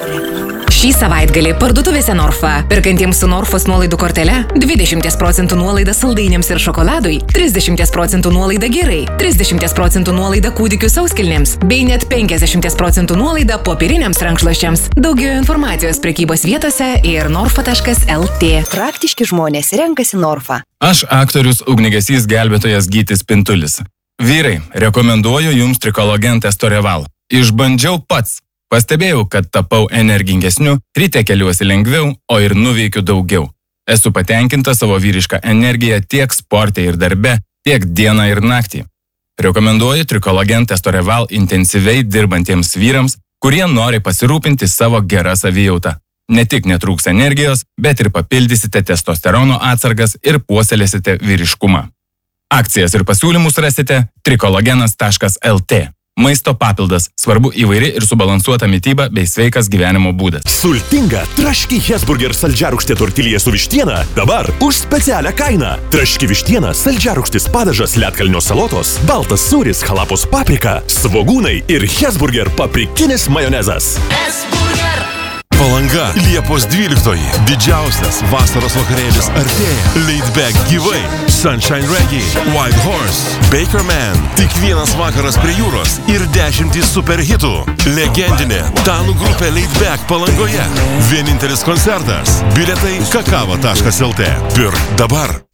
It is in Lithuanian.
Šį savaitgalį parduotuvėse Norfa. Perkantiems su Norfos nuolaidų kortele 20% nuolaida saldainiams ir šokoladui, 30% nuolaida gerai, 30% nuolaida kūdikių sauskilnėms, bei net 50% nuolaida popieriniams rankšluosčiams. Daugiau informacijos prekybos vietose ir norfa.lt. Praktiški žmonės renkasi Norfa. Aš aktorius ugnigesys gelbėtojas Gytis Pintulis. Vyrai, rekomenduoju jums Trikologen Testoreval. Išbandžiau pats. Pastebėjau, kad tapau energingesniu, ryte keliuosi lengviau, o ir nuveikiu daugiau. Esu patenkinta savo vyrišką energiją tiek sporte ir darbe, tiek dieną ir naktį. Rekomenduoju Trikologen Testoreval intensyviai dirbantiems vyrams, kurie nori pasirūpinti savo gerą savijautą. Ne tik netrūks energijos, bet ir papildysite testosterono atsargas ir puoselėsite vyriškumą. Akcijas ir pasiūlymus rasite trikologenas.lt. Maisto papildas. Svarbu įvairi ir subalansuota mityba bei sveikas gyvenimo būdas. Sultinga traški Hesburger saldžiarūgštė tortilija su vištiena dabar už specialią kainą. Traški vištiena, saldžiarūgštis padažas, ledkalnio salotos, baltas sūris, halapos paprika, svogūnai ir Hesburger paprikinis majonezas. Palanga, Liepos 12. Didžiausias vasaros vakarėlis artėja. Laid Back gyvai. Sunshine Reggae, White Horse, Baker Man. Tik vienas vakaras prie jūros ir 10 super hitų. Legendinė Tanų grupė Laid Back Palangoje. Vienintelis koncertas. Bilietai kakava.lt. Pirk dabar.